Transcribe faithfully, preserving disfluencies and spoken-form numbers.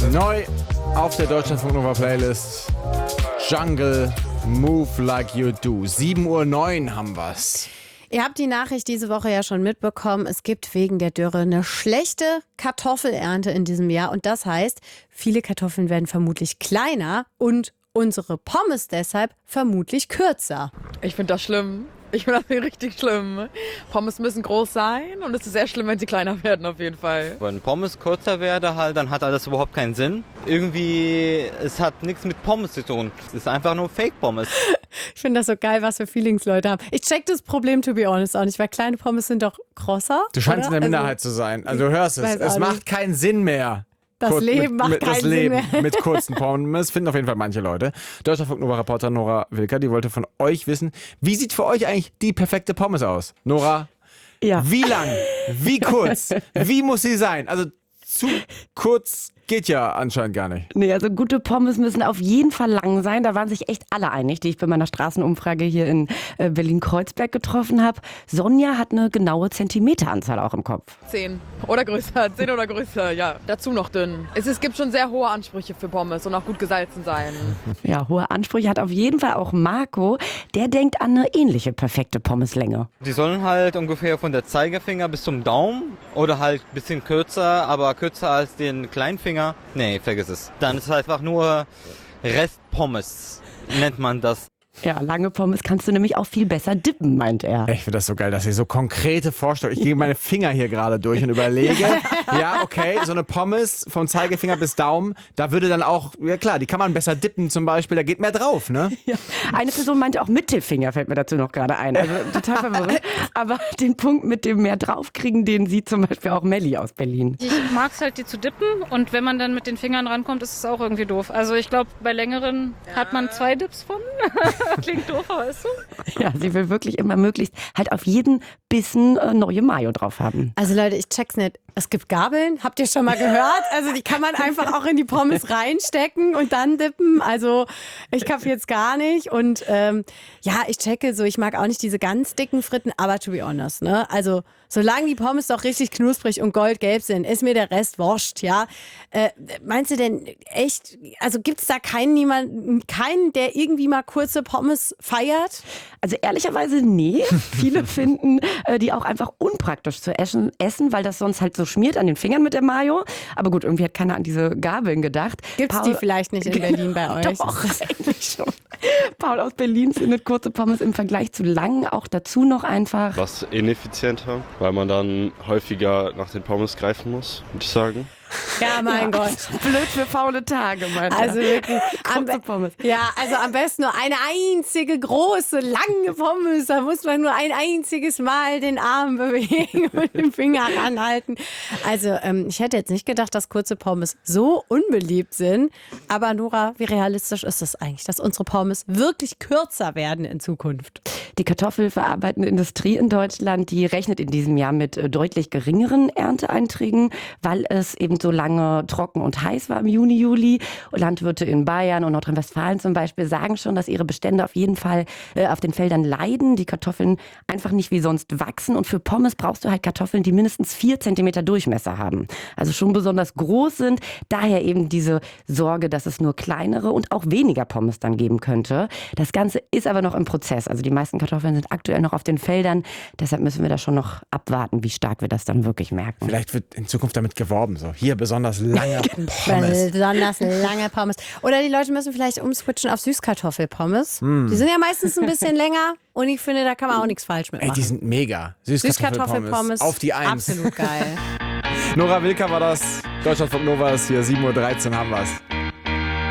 Neu auf der Deutschlandfunk Nova Playlist. Jungle, Move Like You Do. sieben Uhr neun haben wir's. Ihr habt die Nachricht diese Woche ja schon mitbekommen. Es gibt wegen der Dürre eine schlechte Kartoffelernte in diesem Jahr. Und das heißt, viele Kartoffeln werden vermutlich kleiner und unsere Pommes deshalb vermutlich kürzer. Ich finde das schlimm. Ich finde das richtig schlimm. Pommes müssen groß sein und es ist sehr schlimm, wenn sie kleiner werden auf jeden Fall. Wenn Pommes kürzer werde halt, dann hat alles überhaupt keinen Sinn. Irgendwie, es hat nichts mit Pommes zu tun. Es ist einfach nur Fake-Pommes. Ich finde das so geil, was für Feelings Leute haben. Ich check das Problem, to be honest, auch nicht, weil kleine Pommes sind doch grosser. Du scheinst oder? in der Minderheit also, zu sein. Also du hörst es. Es macht nicht. keinen Sinn mehr. Das Kurz, Leben mit, macht mit, keinen das Sinn Leben mehr. mit kurzen Pommes finden auf jeden Fall manche Leute. Deutschlandfunk Nova Reporter Nora Wilker, die wollte von euch wissen, wie sieht für euch eigentlich die perfekte Pommes aus? Nora, Ja. wie lang, wie kurz, wie muss sie sein? Also zu kurz geht ja anscheinend gar nicht. Nee, also gute Pommes müssen auf jeden Fall lang sein. Da waren sich echt alle einig, die ich bei meiner Straßenumfrage hier in äh, Berlin-Kreuzberg getroffen habe. Sonja hat eine genaue Zentimeteranzahl auch im Kopf. Zehn oder größer, zehn oder größer, ja. Dazu noch dünn. Es, es gibt schon sehr hohe Ansprüche für Pommes und auch gut gesalzen sein. Ja, hohe Ansprüche hat auf jeden Fall auch Marco. Der denkt an eine ähnliche perfekte Pommeslänge. Die sollen halt ungefähr von der Zeigefinger bis zum Daumen oder halt ein bisschen kürzer, aber kürzer als den Kleinfinger. Nee, vergiss es. Dann ist es einfach nur Restpommes, nennt man das. Ja, lange Pommes kannst du nämlich auch viel besser dippen, meint er. Ich finde das so geil, dass ihr so konkrete Vorstellungen. Ich gehe meine Finger hier gerade durch und überlege, ja, okay, so eine Pommes vom Zeigefinger bis Daumen, da würde dann auch, ja klar, die kann man besser dippen zum Beispiel, da geht mehr drauf, ne? Ja. Eine Person meinte auch Mittelfinger, fällt mir dazu noch gerade ein. Also total verwirrend. Aber den Punkt mit dem mehr draufkriegen, den sieht zum Beispiel auch Melli aus Berlin. Ich mag es halt, die zu dippen und wenn man dann mit den Fingern rankommt, ist es auch irgendwie doof. Also ich glaube, bei längeren ja. hat man zwei Dips von. Klingt doof, weißt du? Ja, sie will wirklich immer möglichst halt auf jeden Bissen äh, neue Mayo drauf haben. Also Leute, ich check's nicht. Es gibt Gabeln, habt ihr schon mal gehört? Also die kann man einfach auch in die Pommes reinstecken und dann dippen. Also ich kapiere jetzt gar nicht. Und ähm, ja, ich checke so, ich mag auch nicht diese ganz dicken Fritten, aber to be honest, ne? Also solange die Pommes doch richtig knusprig und goldgelb sind, ist mir der Rest wurscht, ja? Äh, meinst du denn echt, also gibt's da keinen, niemand, keinen, der irgendwie mal kurze Pommes feiert? Also ehrlicherweise nee. Viele finden äh, die auch einfach unpraktisch zu essen, essen, weil das sonst halt so schmiert an den Fingern mit der Mayo. Aber gut, irgendwie hat keiner an diese Gabeln gedacht. Gibt's Paul, die vielleicht nicht in Berlin bei euch? Doch, eigentlich schon. Paul aus Berlin findet kurze Pommes im Vergleich zu langen auch dazu noch einfach. Was ineffizienter, weil man dann häufiger nach den Pommes greifen muss, würde ich sagen. Ja, mein ja. Gott. Blöd für faule Tage, mein Also wirklich. Am, kurze Pommes. Ja, also am besten nur eine einzige große, lange Pommes. Da muss man nur ein einziges Mal den Arm bewegen und den Finger ranhalten. Also ähm, ich hätte jetzt nicht gedacht, dass kurze Pommes so unbeliebt sind. Aber Nora, wie realistisch ist das eigentlich, dass unsere Pommes wirklich kürzer werden in Zukunft? Die kartoffelverarbeitende Industrie in Deutschland, die rechnet in diesem Jahr mit deutlich geringeren Ernteeinträgen, weil es eben so lange trocken und heiß war im Juni, Juli. Und Landwirte in Bayern und Nordrhein-Westfalen zum Beispiel sagen schon, dass ihre Bestände auf jeden Fall äh, auf den Feldern leiden. Die Kartoffeln einfach nicht wie sonst wachsen. Und für Pommes brauchst du halt Kartoffeln, die mindestens vier Zentimeter Durchmesser haben. Also schon besonders groß sind. Daher eben diese Sorge, dass es nur kleinere und auch weniger Pommes dann geben könnte. Das Ganze ist aber noch im Prozess. Also die meisten Kartoffeln sind aktuell noch auf den Feldern. Deshalb müssen wir da schon noch abwarten, wie stark wir das dann wirklich merken. Vielleicht wird in Zukunft damit geworben, so hier besonders lange Pommes. Besonders lange Pommes. Oder die Leute müssen vielleicht umswitchen auf Süßkartoffelpommes. Mm. Die sind ja meistens ein bisschen länger und ich finde, da kann man auch nichts falsch mitmachen. Ey, die sind mega. Süßkartoffelpommes. Süßkartoffelpommes. Auf die Eins. Absolut geil. Nora Wilker war das. Deutschlandfunk Nova ist hier, sieben Uhr dreizehn haben wir's.